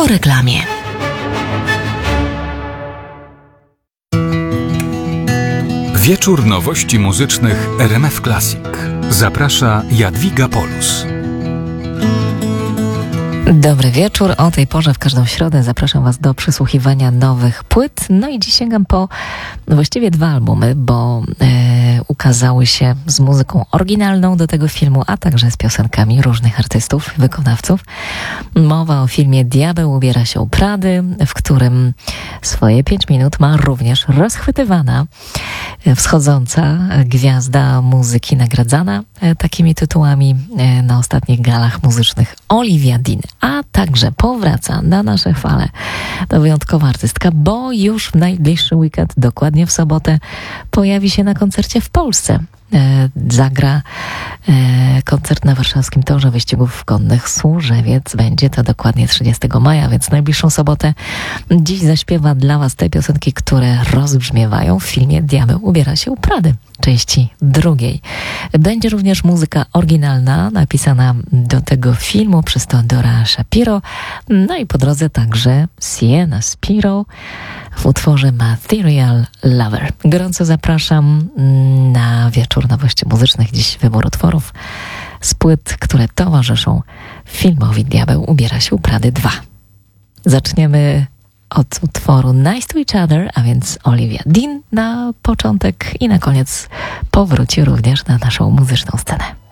reklamie. Wieczór nowości muzycznych RMF Classic. Zaprasza Jadwiga Polus. Dobry wieczór. O tej porze w każdą środę zapraszam Was do przysłuchiwania nowych płyt. No i dziś sięgam po właściwie 2 albumy, bo ukazały się z muzyką oryginalną do tego filmu, a także z piosenkami różnych artystów, wykonawców. Mowa o filmie Diabeł ubiera się u Prady, w którym swoje 5 minut ma również rozchwytywana wschodząca gwiazda muzyki nagradzana takimi tytułami na ostatnich galach muzycznych Olivia Dean. A także powraca na nasze fale to wyjątkowa artystka, bo już w najbliższy weekend, dokładnie w sobotę, pojawi się na koncercie w Polsce. Zagra koncert na warszawskim Torze Wyścigów Konnych Służewiec. Będzie to dokładnie 30 maja, więc najbliższą sobotę. Dziś zaśpiewa dla Was te piosenki, które rozbrzmiewają w filmie Diabeł ubiera się u Prady, części 2. Będzie również muzyka oryginalna napisana do tego filmu przez Teodora Shapiro. No i po drodze także Sienna Spiro w utworze Material Lover. Gorąco zapraszam na wieczór nowości muzycznych. Dziś wybór utworów z płyt, które towarzyszą filmowi Diabeł ubiera się u Prady 2. Zaczniemy od utworu Nice to Each Other, a więc Olivia Dean na początek i na koniec powróci również na naszą muzyczną scenę.